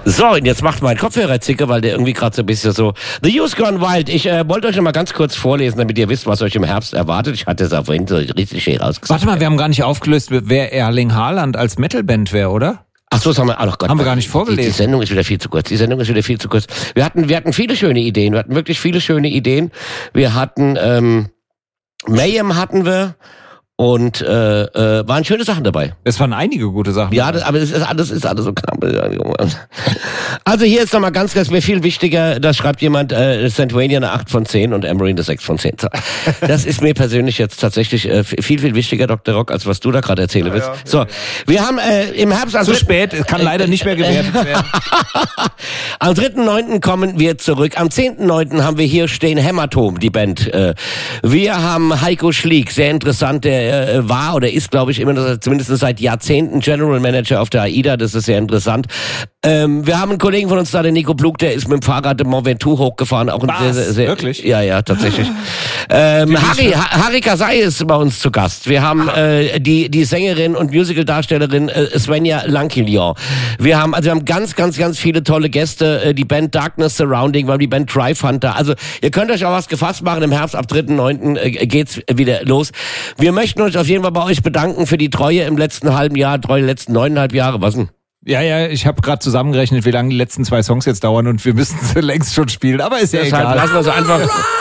So, und jetzt macht mein Kopfhörer zicke, weil der irgendwie gerade so ein bisschen so... The Youth Gone Wild. Ich wollte euch noch mal ganz kurz vorlesen, damit ihr wisst, was euch im Herbst erwartet. Ich hatte es auch vorhin so richtig schön rausgesucht. Warte mal, wir haben gar nicht aufgelöst, wer Erling Haaland als Metalband wäre, oder? Ach so, sagen wir, ach Gott. Haben wir gar nicht vorgelesen. Die Sendung ist wieder viel zu kurz. Wir hatten viele schöne Ideen. Wir hatten wirklich viele schöne Ideen. Wir hatten, Mayhem hatten wir. Und waren schöne Sachen dabei. Es waren einige gute Sachen. Ja, aber es ist alles so knapp. Also hier ist nochmal ganz mir viel wichtiger, da schreibt jemand, Santuania eine 8 von 10 und Emery eine 6 von 10. Das ist mir persönlich jetzt tatsächlich viel wichtiger, Dr. Rock, als was du da gerade erzählen willst. So, wir haben im Herbst... Zu spät, es kann leider nicht mehr gewertet werden. Am 3.9. kommen wir zurück. Am 10.9. haben wir hier stehen Hämatom, die Band. Wir haben Heiko Schliek, sehr interessant, der war oder ist, glaube ich, immer noch, zumindest seit Jahrzehnten General Manager auf der AIDA, das ist sehr interessant. Wir haben einen Kollegen von uns da, der Nico Blug, der ist mit dem Fahrrad im Mont Ventoux hochgefahren. Auch ein sehr, wirklich? Ja, tatsächlich. Harry Kasai ist bei uns zu Gast. Wir haben die Sängerin und Musical-Darstellerin Svenja Lankilion. Wir haben ganz viele tolle Gäste. Die Band Darkness Surrounding, wir haben die Band Drive Hunter. Also ihr könnt euch auch was gefasst machen. Im Herbst ab 3.9. geht's wieder los. Wir möchten uns auf jeden Fall bei euch bedanken für die Treue im letzten halben Jahr, letzten 9,5 Jahre. Was denn? Ja, ich habe gerade zusammengerechnet, wie lange die letzten 2 Songs jetzt dauern und wir müssen sie längst schon spielen, aber ist ja egal. Lassen wir sie einfach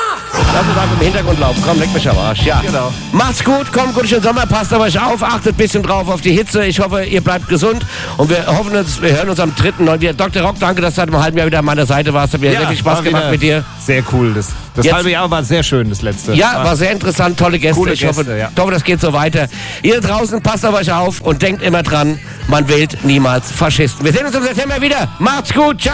im Hintergrund laufen. Komm, leck mich am Arsch. Ja. Genau. Macht's gut, kommt gut in den Sommer, passt auf euch auf, achtet ein bisschen drauf auf die Hitze. Ich hoffe, ihr bleibt gesund und wir hören uns am 3.9. wieder. Dr. Rock, danke, dass du seit einem halben Jahr wieder an meiner Seite warst. Hat mir sehr viel Spaß gemacht mit dir. Sehr cool. Das halbe Jahr war sehr schön, das letzte. Ja, war sehr interessant, tolle Gäste. Ich hoffe, das geht so weiter. Ihr draußen, passt auf euch auf und denkt immer dran, man wählt niemals Faschisten. Wir sehen uns im September wieder. Macht's gut, ciao.